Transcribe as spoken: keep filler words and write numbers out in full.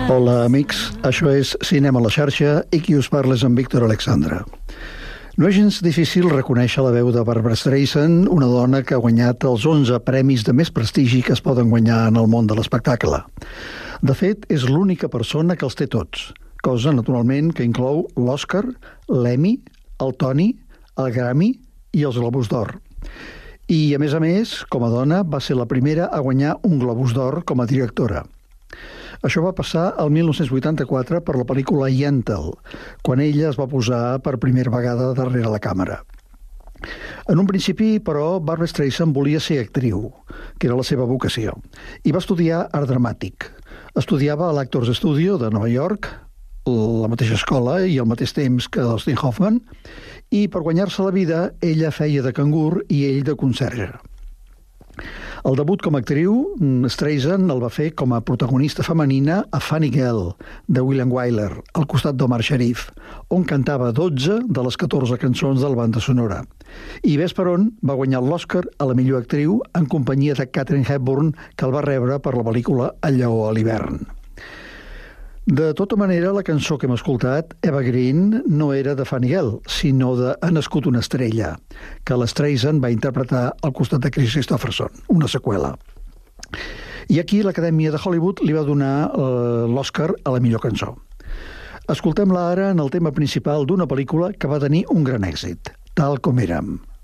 Hola, amics. Això és Cinema a la xarxa i qui us parla és en Víctor Alexandre. No és gens difícil reconèixer la veu de Barbra Streisand, una dona que ha guanyat els onze premis de més prestigi que es poden guanyar en el món de l'espectacle. De fet, és l'única persona que els té tots, cosa, naturalment, que inclou l'Oscar, l'Emmy, el Tony, el Grammy i els Globus d'Or. I, a més a més, com a dona, va ser la primera a guanyar un Globus d'Or com a directora. Això va passar el mil nou-cents vuitanta-quatre per la pel·lícula Yentl, quan ella es va posar per primera vegada darrere la càmera. En un principi, però, Barbra Streisand volia ser actriu, que era la seva vocació, i va estudiar art dramàtic. Estudiava a l'Actors Studio de Nova York, la mateixa escola i al mateix temps que Dustin Hoffman, i per guanyar-se la vida, ella feia de cangur i ell de conserge. El debut com a actriu, Streisand el va fer com a protagonista femenina a Funny Girl, de William Wyler, al costat d'Omar Sharif, on cantava dotze de les catorze cançons de la banda sonora. I ves per on va guanyar l'Oscar a la millor actriu en companyia de Katharine Hepburn, que el va rebre per la pel·lícula El lleó a l'hivern. De tota manera, la cançó que hem escoltat, Evergreen, no era de Funny Girl, sinó de Ha nascut una estrella, que l'Streisand va interpretar al costat de Kris Kristofferson, una seqüela. I aquí l'Acadèmia de Hollywood li va donar eh, l'Oscar a la millor cançó. Escoltem-la ara en el tema principal d'una pel·lícula que va tenir un gran èxit, Tal com érem.